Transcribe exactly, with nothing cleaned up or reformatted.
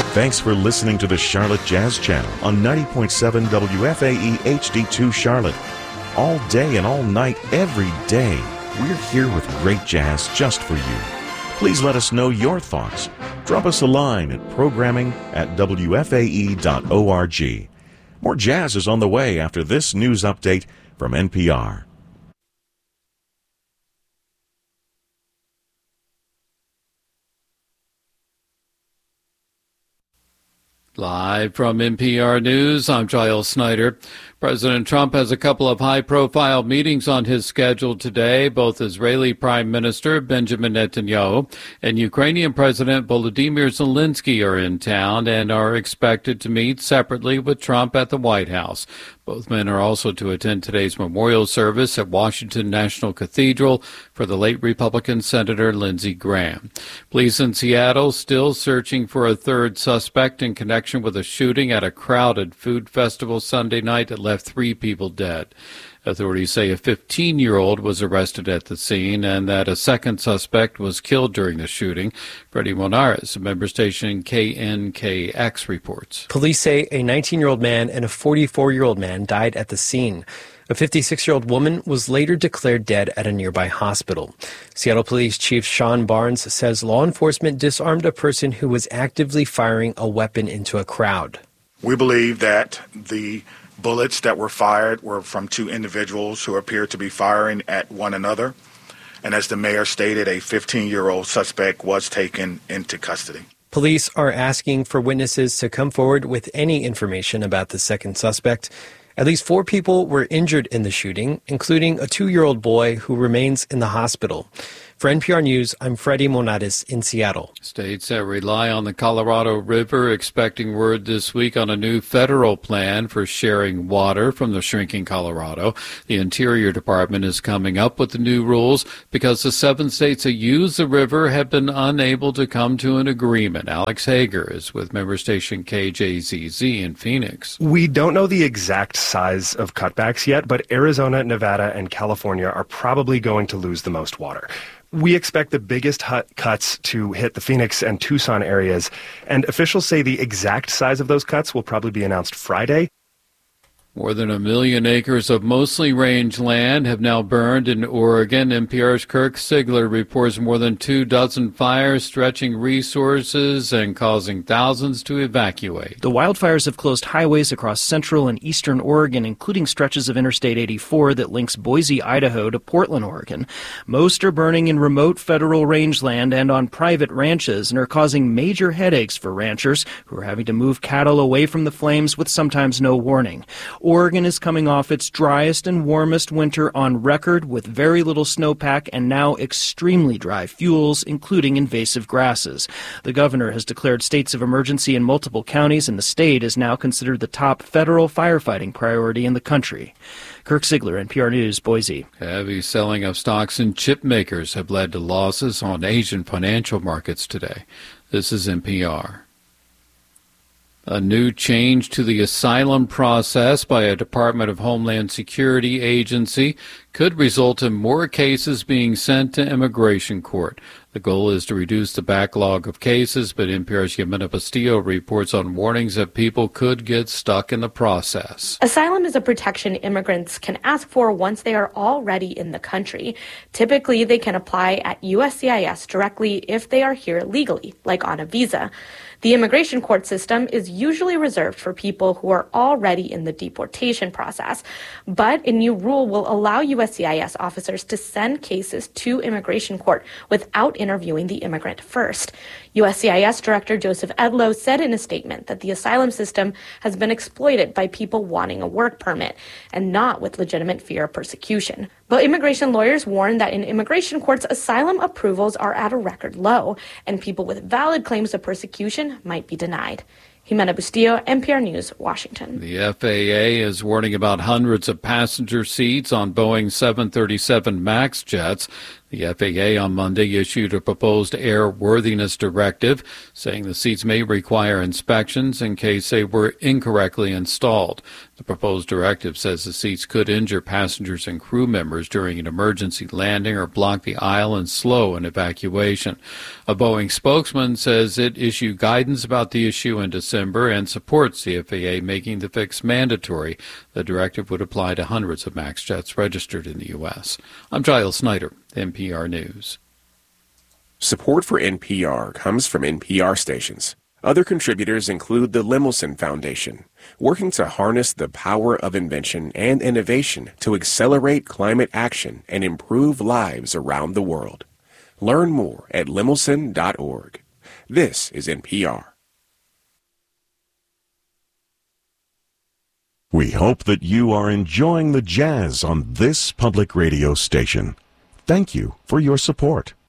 Thanks for listening to the Charlotte Jazz Channel on ninety point seven W F A E H D two Charlotte. All day and all night, every day, we're here with great jazz just for you. Please let us know your thoughts. Drop us a line at programming at W F A E dot org. More jazz is on the way after this news update from N P R. Live from N P R News, I'm Giles Snyder. President Trump has a couple of high-profile meetings on his schedule today. Both Israeli Prime Minister Benjamin Netanyahu and Ukrainian President Volodymyr Zelensky are in town and are expected to meet separately with Trump at the White House. Both men are also to attend today's memorial service at Washington National Cathedral for the late Republican Senator Lindsey Graham. Police in Seattle still searching for a third suspect in connection with a shooting at a crowded food festival Sunday night that left three people dead. Authorities say a fifteen-year-old was arrested at the scene and that a second suspect was killed during the shooting. Freddie Monares, member station K N K X, reports. Police say a nineteen-year-old man and a forty-four-year-old man died at the scene. A fifty-six-year-old woman was later declared dead at a nearby hospital. Seattle Police Chief Sean Barnes says law enforcement disarmed a person who was actively firing a weapon into a crowd. We believe that the bullets that were fired were from two individuals who appeared to be firing at one another. And as the mayor stated, a fifteen-year-old suspect was taken into custody. Police are asking for witnesses to come forward with any information about the second suspect. At least four people were injured in the shooting, including a two-year-old boy who remains in the hospital. For N P R News, I'm Freddie Monares in Seattle. States that rely on the Colorado River expecting word this week on a new federal plan for sharing water from the shrinking Colorado. The Interior Department is coming up with the new rules because the seven states that use the river have been unable to come to an agreement. Alex Hager is with member station K J Z Z in Phoenix. We don't know the exact size of cutbacks yet, but Arizona, Nevada, and California are probably going to lose the most water. We expect the biggest hut cuts to hit the Phoenix and Tucson areas, and officials say the exact size of those cuts will probably be announced Friday. More than a million acres of mostly range land have now burned in Oregon. N P R's Kirk Sigler reports more than two dozen fires stretching resources and causing thousands to evacuate. The wildfires have closed highways across central and eastern Oregon, including stretches of Interstate eighty-four that links Boise, Idaho to Portland, Oregon. Most are burning in remote federal rangeland and on private ranches and are causing major headaches for ranchers who are having to move cattle away from the flames with sometimes no warning. Oregon is coming off its driest and warmest winter on record with very little snowpack and now extremely dry fuels, including invasive grasses. The governor has declared states of emergency in multiple counties, and the state is now considered the top federal firefighting priority in the country. Kirk Sigler, N P R News, Boise. Heavy selling of stocks in chip makers have led to losses on Asian financial markets today. This is N P R. A new change to the asylum process by a Department of Homeland Security agency could result in more cases being sent to immigration court. The goal is to reduce the backlog of cases, but N P R's Yamena Bastillo reports on warnings that people could get stuck in the process. Asylum is a protection immigrants can ask for once they are already in the country. Typically, they can apply at U S C I S directly if they are here legally, like on a visa. The immigration court system is usually reserved for people who are already in the deportation process, but a new rule will allow U S C I S officers to send cases to immigration court without interviewing the immigrant first. U S C I S Director Joseph Edlow said in a statement that the asylum system has been exploited by people wanting a work permit and not with legitimate fear of persecution. But immigration lawyers warn that in immigration courts, asylum approvals are at a record low, and people with valid claims of persecution might be denied. Jimena Bustillo, N P R News, Washington. The F A A is warning about hundreds of passenger seats on Boeing seven thirty-seven MAX jets The F A A on Monday issued a proposed airworthiness directive, saying the seats may require inspections in case they were incorrectly installed. The proposed directive says the seats could injure passengers and crew members during an emergency landing or block the aisle and slow an evacuation. A Boeing spokesman says it issued guidance about the issue in December and supports the F A A making the fix mandatory. The directive would apply to hundreds of MAX jets registered in the U S. I'm Giles Snyder, N P R News. Support for N P R comes from N P R stations. Other contributors include the Lemelson Foundation, working to harness the power of invention and innovation to accelerate climate action and improve lives around the world. Learn more at lemelson dot org. This is N P R. We hope that you are enjoying the jazz on this public radio station. Thank you for your support.